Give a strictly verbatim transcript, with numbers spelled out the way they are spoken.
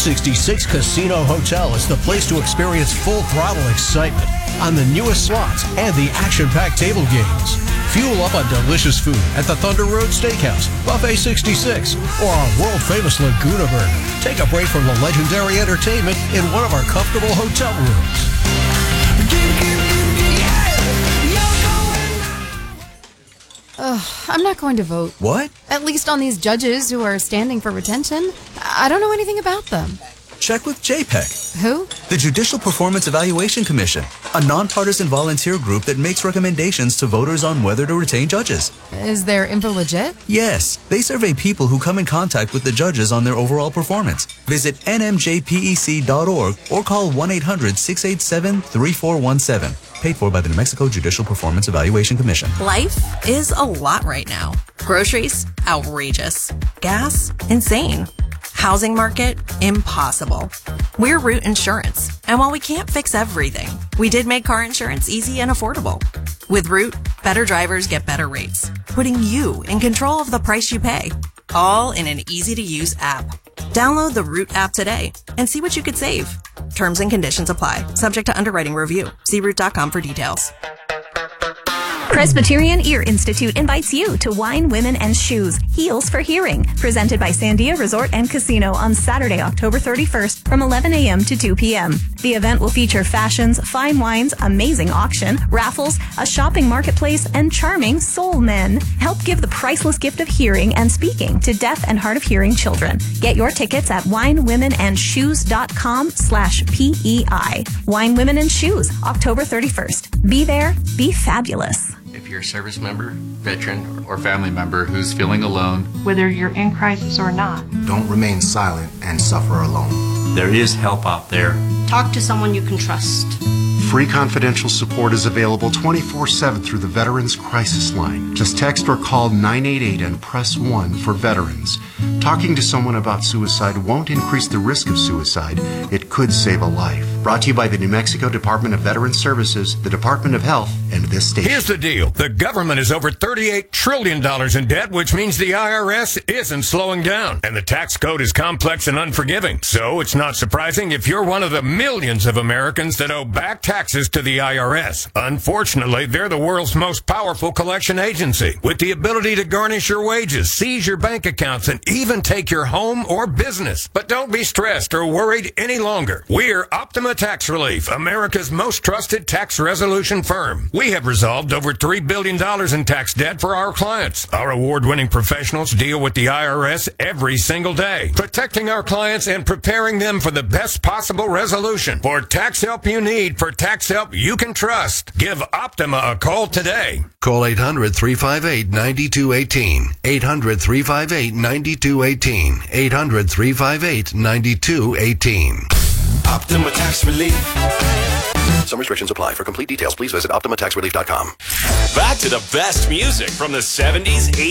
sixty-six Casino Hotel is the place to experience full throttle excitement on the newest slots and the action-packed table games. Fuel up on delicious food at the Thunder Road Steakhouse, Buffet sixty-six, or our world-famous Laguna Burger. Take a break from the legendary entertainment in one of our comfortable hotel rooms. Ugh, I'm not going to vote. What? At least on these judges who are standing for retention. I don't know anything about them. Check with J PEC. Who? The Judicial Performance Evaluation Commission, a nonpartisan volunteer group that makes recommendations to voters on whether to retain judges. Is their info legit? Yes, they survey people who come in contact with the judges on their overall performance. Visit N M J P E C dot org or call one eight hundred, six eight seven, three four one seven. Paid for by the New Mexico Judicial Performance Evaluation Commission. Life is a lot right now. Groceries, outrageous. Gas, insane. Housing market, impossible. We're Root Insurance, and while we can't fix everything, we did make car insurance easy and affordable. With Root, better drivers get better rates, putting you in control of the price you pay, all in an easy-to-use app. Download the Root app today and see what you could save. Terms and conditions apply, subject to underwriting review. See root dot com for details. Presbyterian Ear Institute invites you to Wine, Women, and Shoes, Heels for Hearing, presented by Sandia Resort and Casino on Saturday, October thirty-first from eleven a.m. to two p.m. The event will feature fashions, fine wines, amazing auction, raffles, a shopping marketplace, and charming soul men. Help give the priceless gift of hearing and speaking to deaf and hard of hearing children. Get your tickets at wine women and shoes dot com slash P E I. Wine, Women, and Shoes, October thirty-first. Be there, be fabulous. If you're a service member, veteran, or family member who's feeling alone, whether you're in crisis or not, don't remain silent and suffer alone. There is help out there. Talk to someone you can trust. Free confidential support is available twenty-four seven through the Veterans Crisis Line. Just text or call nine eight eight and press one for veterans. Talking to someone about suicide won't increase the risk of suicide. It could save a life. Brought to you by the New Mexico Department of Veterans Services, the Department of Health, and this station. Here's the deal. The government is over thirty-eight trillion dollars in debt, which means the I R S isn't slowing down. And the tax code is complex and unforgiving. So it's not surprising if you're one of the millions of Americans that owe back taxes to the I R S. Unfortunately, they're the world's most powerful collection agency, with the ability to garnish your wages, seize your bank accounts, and even take your home or business. But don't be stressed or worried any longer. We're Optima Tax Relief, America's most trusted tax resolution firm. We have resolved over three billion dollars in tax debt for our clients. Our award-winning professionals deal with the I R S every single day, protecting our clients and preparing them for the best possible resolution. For tax help you need, for tax help you can trust, give Optima a call today. Call eight hundred, three five eight, nine two one eight. eight hundred, three five eight, nine two one eight. eight hundred, three five eight, nine two one eight. Optima Tax Relief. Some restrictions apply. For complete details, please visit optima tax relief dot com. Back to the best music from the seventies, eighties,